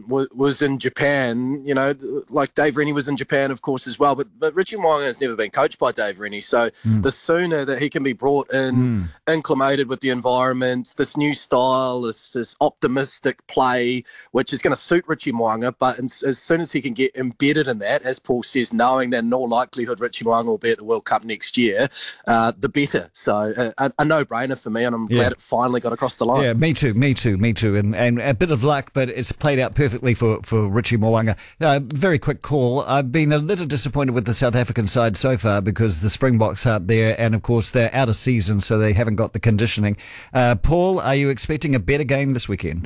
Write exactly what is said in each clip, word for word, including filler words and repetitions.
um, was, was in Japan, you know, like Dave Rennie was in Japan, of course, as well. But but Richie Mo'unga has never been coached by Dave Rennie. So mm. the sooner that he can be brought in, mm. acclimated with the environment, this new style, this, this optimistic play, which is going to suit Richie Mo'unga. But in, as soon as he can get embedded in that, as Paul says, knowing that in all likelihood Richie Mo'unga will be at the World Cup next year, uh, the better. So uh, a, a no-brainer for me, and I'm yeah. glad it finally got across the line. Yeah, me too, me too, me too. And, and a bit of luck, but it's played out perfectly for, for Richie Mo'unga. Uh, very quick call. I've been a little disappointed with the South African side so far because the Springboks aren't there, and of course they're out of season, so they haven't got the conditioning. Uh, Paul, are you expecting a better game this weekend?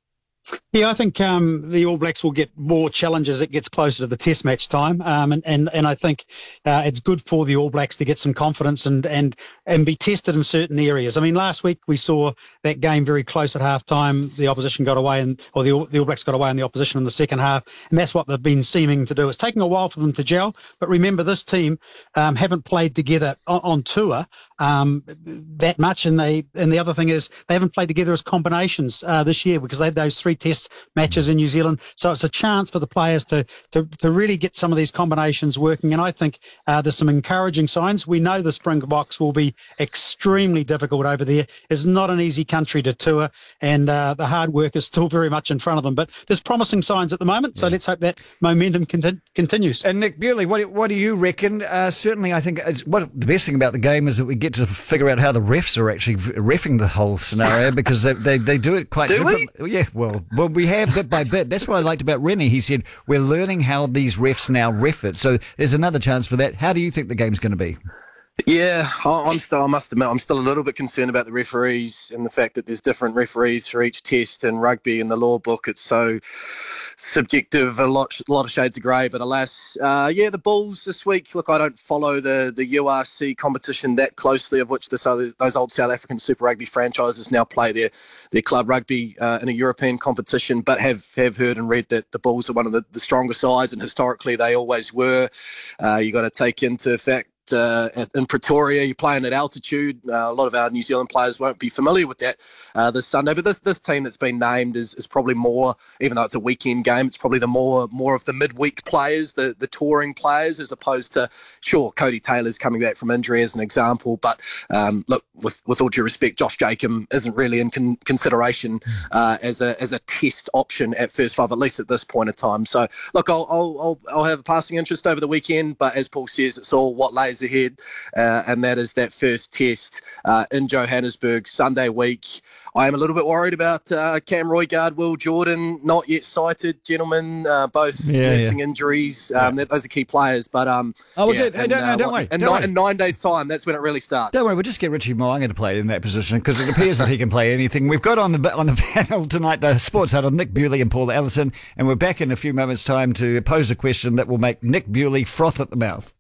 Yeah, I think um, the All Blacks will get more challenges as it gets closer to the Test match time, um, and, and and I think uh, it's good for the All Blacks to get some confidence and and and be tested in certain areas. I mean, last week we saw that game very close at half time. The opposition got away, and or the the All Blacks got away in the opposition in the second half, and that's what they've been seeming to do. It's taking a while for them to gel, but remember, this team um, haven't played together on, on tour um, that much, and they and the other thing is they haven't played together as combinations uh, this year because they had those three Test matches in New Zealand. So it's a chance for the players to to, to really get some of these combinations working. And I think uh, there's some encouraging signs. We know the Springboks will be extremely difficult over there. It's not an easy country to tour, and uh, the hard work is still very much in front of them. But there's promising signs at the moment, so yeah. let's hope that momentum conti- continues. And Nick Bewley, what, what do you reckon? Uh, certainly, I think it's, what the best thing about the game is that we get to figure out how the refs are actually reffing the whole scenario because they, they, they do it quite do differently. We? Yeah, well, well, we have bit by bit. That's what I liked about Rennie. He said, we're learning how these refs now ref it. So there's another chance for that. How do you think the game's going to be? Yeah, I'm still, I must admit, I'm still a little bit concerned about the referees and the fact that there's different referees for each test in rugby. In the law book, it's so subjective, a lot, a lot of shades of grey, but alas, uh, yeah, the Bulls this week, look, I don't follow the, the U R C competition that closely, of which this other, those old South African Super Rugby franchises now play their, their club rugby uh, in a European competition, but have, have heard and read that the Bulls are one of the, the stronger sides, and historically they always were. Uh, you got to take into fact, Uh, in Pretoria, you're playing at altitude. Uh, a lot of our New Zealand players won't be familiar with that uh, this Sunday. But this this team that's been named is, is probably more, even though it's a weekend game, it's probably the more more of the midweek players, the the touring players, as opposed to, sure, Cody Taylor's coming back from injury as an example. But um, look, with with all due respect, Josh Jacob isn't really in con- consideration uh, as a as a test option at first five, at least at this point in time. So look, I'll I'll I'll, I'll have a passing interest over the weekend, but as Paul says, it's all what lays ahead, uh, and that is that first test uh, in Johannesburg Sunday week. I am a little bit worried about uh, Cam Roigard, Will Jordan, not yet cited, gentlemen, uh, both yeah, nursing yeah. injuries. Um, yeah. Those are key players. But um, oh, well, yeah, good. Hey, don't, uh, no, don't worry. In, don't ni- worry. in nine days' time, that's when it really starts. Don't worry, we'll just get Richie Mo'unga to play in that position because it appears that he can play anything. We've got on the on the panel tonight the sports huddle, Nick Bewley and Paul Allison, and we're back in a few moments' time to pose a question that will make Nick Bewley froth at the mouth.